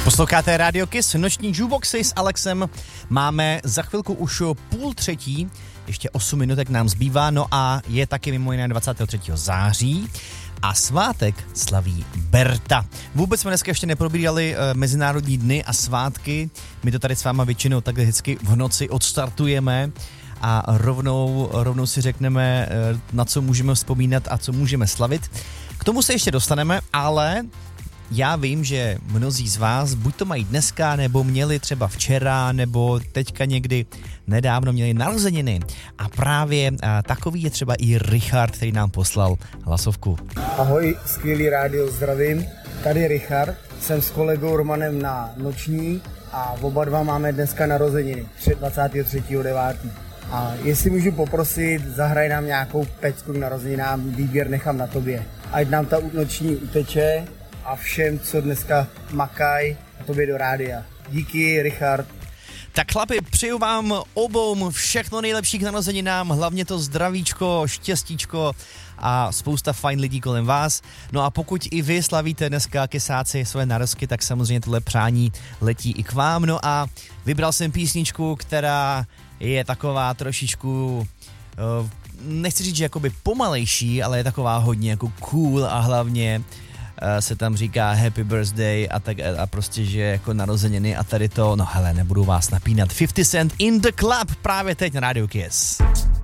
Posloucháte Radio Kiss, noční jukeboxy s Alexem. Máme za chvilku už 2:30, ještě 8 minutek nám zbývá, no a je taky mimo jiné 23. září a svátek slaví Berta. Vůbec jsme dneska ještě neprobírali mezinárodní dny a svátky, my to tady s váma většinou takhle vždycky v noci odstartujeme a rovnou si řekneme, na co můžeme vzpomínat a co můžeme slavit. K tomu se ještě dostaneme, ale já vím, že mnozí z vás buď to mají dneska, nebo měli třeba včera, nebo teďka někdy nedávno měli narozeniny. A právě takový je třeba i Richard, který nám poslal hlasovku. Ahoj, skvělý rádio, zdravím. Tady Richard, jsem s kolegou Romanem na noční a oba dva máme dneska narozeniny, 23.9. A jestli můžu poprosit, zahraj nám nějakou pecku k narozeninám, výběr nechám na tobě. Ať nám ta noční uteče a všem, co dneska makají, a tobě do rádia. Díky, Richard. Tak chlapi, přeju vám obou všechno nejlepší k narozeninám, hlavně to zdravíčko, štěstíčko a spousta fajn lidí kolem vás. No a pokud i vy slavíte dneska kesáci své narozky, tak samozřejmě tohle přání letí i k vám. No a vybral jsem písničku, která je taková trošičku, nechci říct, že jakoby pomalejší, ale je taková hodně jako cool a hlavně se tam říká happy birthday a prostě, že jako narozeniny a tady to, no hele, nebudu vás napínat. 50 Cent in the Club právě teď na Radio Kiss.